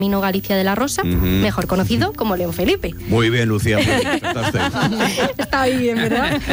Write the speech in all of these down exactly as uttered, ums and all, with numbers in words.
Camino Galicia de la Rosa, uh-huh. mejor conocido como León Felipe. Muy bien, Lucía. Está bien, ¿verdad?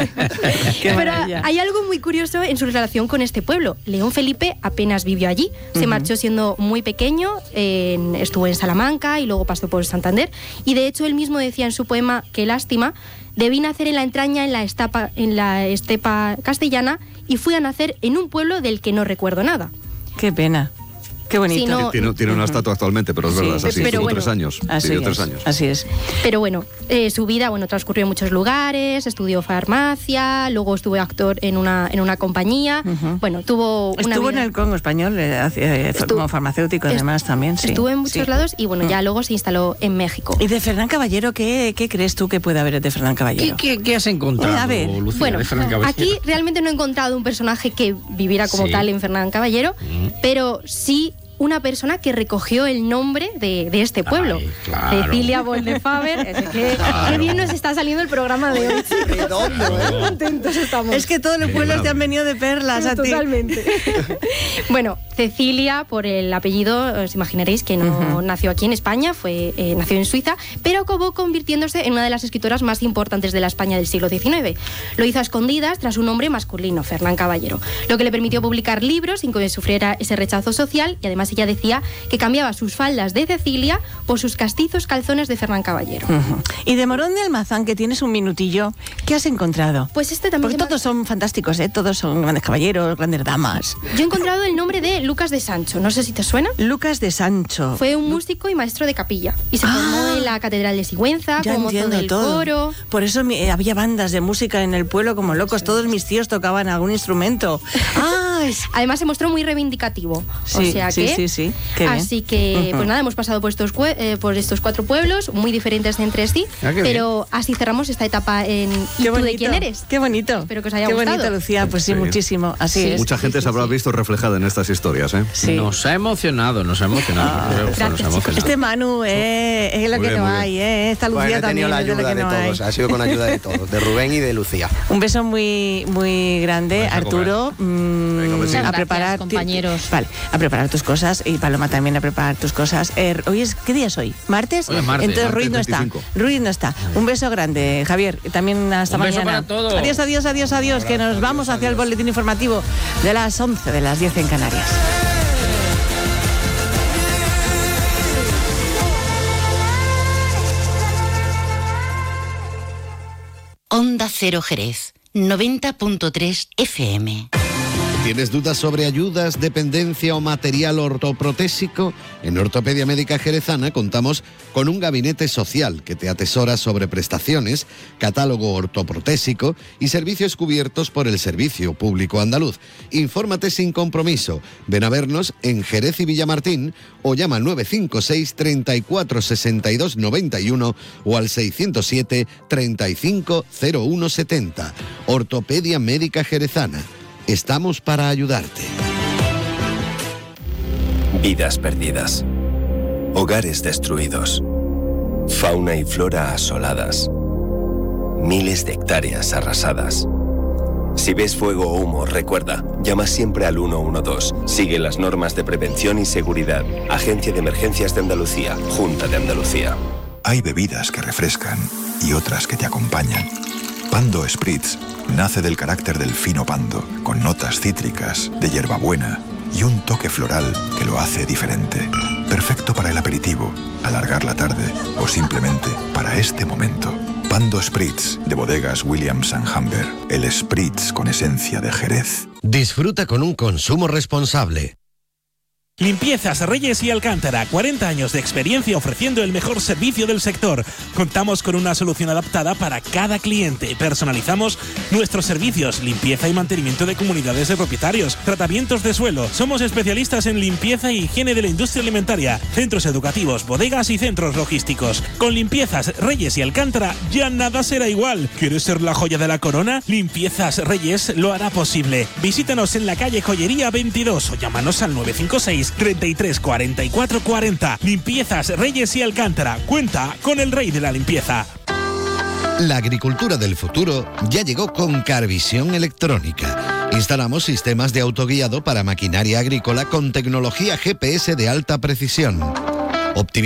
Pero hay algo muy curioso en su relación con este pueblo. León Felipe apenas vivió allí. Se uh-huh. marchó siendo muy pequeño, en, estuvo en Salamanca y luego pasó por Santander. Y de hecho él mismo decía en su poema, qué lástima, debí nacer en la entraña, en la, estapa, en la estepa castellana, y fui a nacer en un pueblo del que no recuerdo nada. Qué pena. Qué bonito. Sí, no, tiene, tiene una estatua actualmente, pero es sí, verdad, es así. Pero bueno, tres años. Así es, tres años. Así es. Pero bueno, eh, su vida bueno transcurrió en muchos lugares, estudió farmacia, luego estuvo actor en una en una compañía. Uh-huh. Bueno, tuvo una Estuvo vida... en el Congo español, eh, eh, estuvo, como farmacéutico además también, sí. Estuvo en muchos sí. lados y bueno, uh-huh. ya luego se instaló en México. ¿Y de Fernán Caballero qué, qué crees tú que puede haber de Fernán Caballero? ¿Qué, qué, qué has encontrado, a ver, Lucía, bueno, de Fernán Caballero? Aquí realmente no he encontrado un personaje que viviera como sí. tal en Fernán Caballero, uh-huh. pero sí una persona que recogió el nombre de, de este pueblo. Ay, claro. Cecilia Boldefáver. Es que claro. Qué bien nos está saliendo el programa de hoy. Qué contentos estamos. Es que todos los pueblos te han venido de perlas sí, a ti. Totalmente. Bueno, Cecilia, por el apellido, os imaginaréis que no uh-huh. nació aquí en España, fue eh, nació en Suiza, pero acabó convirtiéndose en una de las escritoras más importantes de la España del siglo diecinueve. Lo hizo a escondidas tras un nombre masculino, Fernán Caballero, lo que le permitió publicar libros sin que sufriera ese rechazo social, y además ella decía que cambiaba sus faldas de Cecilia por sus castizos calzones de Fernán Caballero. Uh-huh. Y de Morón de Almazán, que tienes un minutillo, ¿qué has encontrado? Pues este también... Porque todos son fantásticos, ¿eh? Todos son grandes caballeros, grandes damas. Yo he encontrado el nombre de Lucas de Sancho, no sé si te suena. Lucas de Sancho. Fue un músico y maestro de capilla, y se ah, formó en la Catedral de Sigüenza, ya como mozo del todo. coro. Por eso mi, eh, había bandas de música en el pueblo como locos, todos mis tíos tocaban algún instrumento. Ah, es... Además se mostró muy reivindicativo, sí, o sea sí, que... Sí, sí, Qué así bien. que, uh-huh. pues nada, hemos pasado por estos, eh, por estos cuatro pueblos, muy diferentes entre sí, ah, pero bien. Así cerramos esta etapa en ¿Y tú de quién eres? Qué bonito. Espero que os haya Qué gustado. Qué bonito, Lucía, pues sí, sí. muchísimo, así sí. es. Mucha gente sí, se habrá sí. visto reflejada en estas historias, ¿eh? Sí. Nos ha emocionado, nos ha emocionado. Ah, nos ha emocionado. Este Manu eh, es lo muy que bien, no hay, eh. Esta Lucía bueno, también la es de lo que de no todos. hay. Ha sido con ayuda de todos, de Rubén y de Lucía. Un beso muy muy grande, a Arturo. Mmm, Venga, a gracias, preparar compañeros. Vale, a preparar tus cosas y Paloma también a preparar tus cosas. Eh, hoy es ¿qué día es hoy? ¿Martes? Hoy es martes. Entonces Ruiz no está. Ruiz no está. Un beso grande, Javier. También hasta Un mañana. beso para todos. Adiós, adiós, adiós, adiós. Que nos vamos hacia el boletín informativo de las once, de las diez en Canarias. Onda Cero Jerez, noventa punto tres F M. ¿Tienes dudas sobre ayudas, dependencia o material ortoprotésico? En Ortopedia Médica Jerezana contamos con un gabinete social que te atesora sobre prestaciones, catálogo ortoprotésico y servicios cubiertos por el Servicio Público Andaluz. Infórmate sin compromiso. Ven a vernos en Jerez y Villamartín o llama al nueve cinco seis, treinta y cuatro, sesenta y dos, noventa y uno o al seiscientos siete, treinta y cinco, cero uno setenta. Ortopedia Médica Jerezana. Estamos para ayudarte. Vidas perdidas. Hogares destruidos. Fauna y flora asoladas. Miles de hectáreas arrasadas. Si ves fuego o humo, recuerda, llama siempre al uno uno dos. Sigue las normas de prevención y seguridad. Agencia de Emergencias de Andalucía. Junta de Andalucía. Hay bebidas que refrescan y otras que te acompañan. Pando Spritz nace del carácter del fino pando, con notas cítricas, de hierbabuena y un toque floral que lo hace diferente. Perfecto para el aperitivo, alargar la tarde o simplemente para este momento. Pando Spritz, de bodegas Williams and Humber. El Spritz con esencia de Jerez. Disfruta con un consumo responsable. Limpiezas Reyes y Alcántara, cuarenta años de experiencia ofreciendo el mejor servicio del sector. Contamos con una solución adaptada para cada cliente. Personalizamos nuestros servicios, limpieza y mantenimiento de comunidades de propietarios, tratamientos de suelo. Somos especialistas en limpieza e higiene de la industria alimentaria, centros educativos, bodegas y centros logísticos. Con Limpiezas Reyes y Alcántara ya nada será igual. ¿Quieres ser la joya de la corona? Limpiezas Reyes lo hará posible. Visítanos en la calle Joyería veintidós o llámanos al nueve cinco seis, treinta y tres, cuarenta y cuatro cuarenta. Limpiezas Reyes y Alcántara. Cuenta con el rey de la limpieza. La agricultura del futuro ya llegó con Carvisión Electrónica. Instalamos sistemas de autoguiado para maquinaria agrícola con tecnología G P S de alta precisión. Optimización